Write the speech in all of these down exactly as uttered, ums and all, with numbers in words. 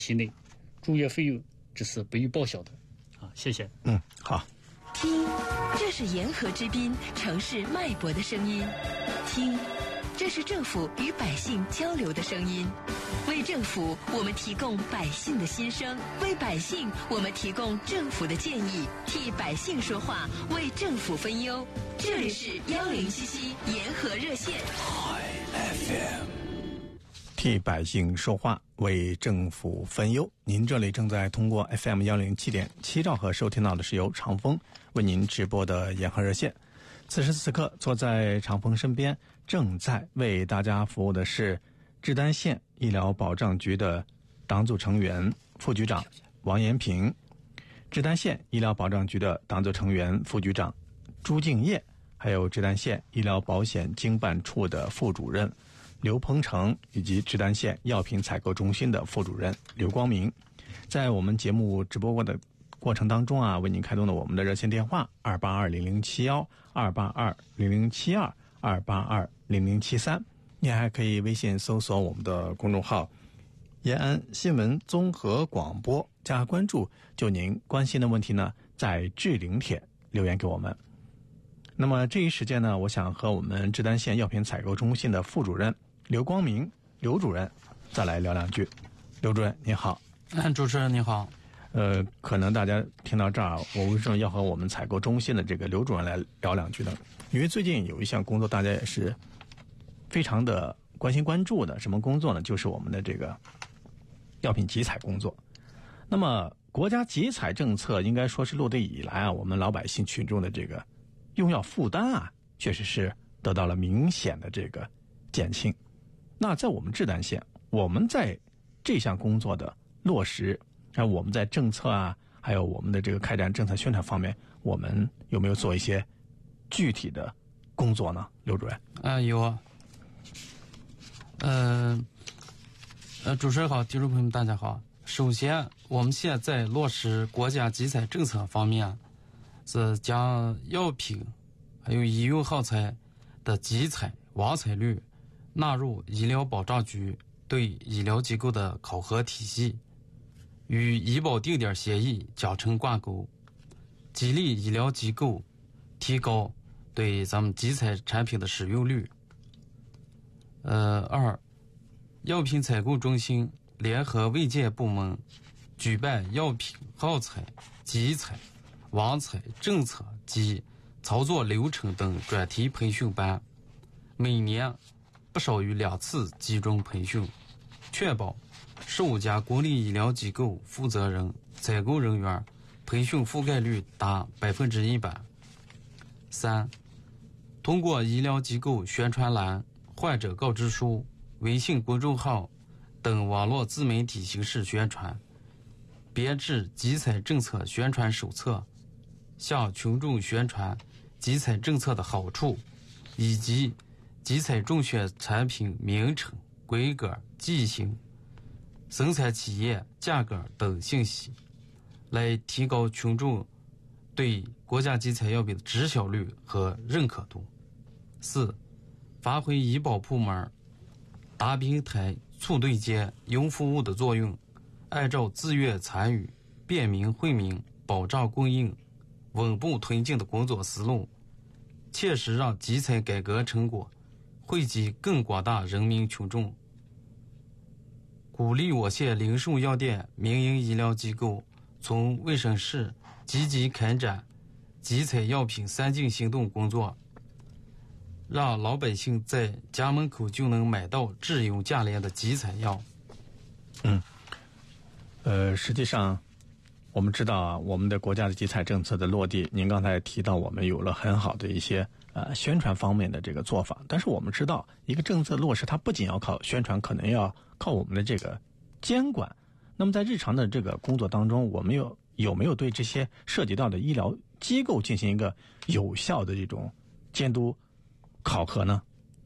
期内，住院费用只是不予报销的。啊，谢谢。 嗯，好。 听，这是沿河之滨城市脉搏的声音。听，这是政府与百姓交流的声音。为政府，我们提供百姓的心声；为百姓，我们提供政府的建议，替百姓说话，为政府分忧。这里是幺零七七沿河热线。 F M 替百姓说话，为政府分忧。您这里正在通过 F M 幺零七点七兆赫收听到的是由长风为您直播的沿河热线。此时此刻，坐在长风身边，正在为大家服务的是志丹县医疗保障局的党组成员、副局长王延平，志丹县医疗保障局的党组成员、副局长朱敬业，还有志丹县医疗保险经办处的副主任刘鹏程，以及志丹县药品采购中心的副主任刘光明。在我们节目直播过的过程当中啊，为您开通了我们的热线电话二八二零零七一、二八二零零七二、二八二零零七三。您还可以微信搜索我们的公众号延安新闻综合广播，加关注，就您关心的问题呢，在置顶帖留言给我们。那么这一时间呢，我想和我们志丹县药品采购中心的副主任刘光明刘主任再来聊两句。刘主任您好。 嗯，主持人你好。 呃，可能大家听到这儿，我为什么要和我们采购中心的这个刘主任来聊两句呢？因为最近有一项工作大家也是非常的关心关注的，什么工作呢？就是我们的这个药品集采工作。那么国家集采政策应该说是落地以来啊，我们老百姓群众的这个用药负担啊，确实是得到了明显的这个减轻。那在我们志丹县，我们在这项工作的落实，还有我们在政策啊，还有我们的这个开展政策宣传方面，我们有没有做一些具体的工作呢？刘主任。 啊、呃，有啊。呃，呃，主持人好，听众朋友们大家好。首先，我们现在落实国家集采政策方面，是将药品还有医用耗材的集采完采率纳入医疗保障局对医疗机构的考核体系，与医保定点协议奖惩挂钩，激励医疗机构提高对咱们集采产品的使用率。呃，二，药品采购中心联合卫健部门举办药品耗材、集采、完采政策及操作流程等专题培训班，每年不少于两次集中培训，确保十五家公立医疗机构负责人、采购人员培训覆盖率达百分之一百。三，通过医疗机构宣传栏、患者告知书、微信公众号等网络自媒体形式宣传，编制集采政策宣传手册，向群众宣传集采政策的好处，以及集采中选产品名称、规格、剂型、生产企业、价格等信息，来提高群众对国家集采药品的知晓率和认可度。四，发挥医保部门大平台促对接优服务的作用，按照自愿参与、便民惠民、保障供应、稳步推进的工作思路，切实让集采改革成果惠及更广大人民群众，鼓励我县零售药店、民营医疗机构从卫生室积极开展集采药品三进行动工作，让老百姓在家门口就能买到质优价廉的集采药。 嗯，呃，实际上我们知道啊，我们的国家的集采政策的落地，您刚才提到我们有了很好的一些呃宣传方面的这个做法，但是我们知道一个政策落实，它不仅要靠宣传，可能要靠我们的这个监管。那么在日常的这个工作当中，我们有有没有对这些涉及到的医疗机构进行一个有效的这种监督考核呢？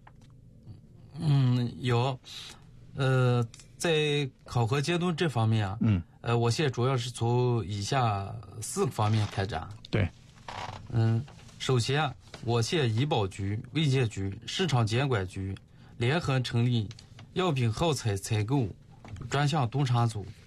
嗯，有。呃，在考核监督这方面啊， 嗯， 呃，我现在主要是从以下四个方面开展。 对， 嗯，首先，我县医保局、卫健局、市场监管局联合成立药品耗材采购专项督查组，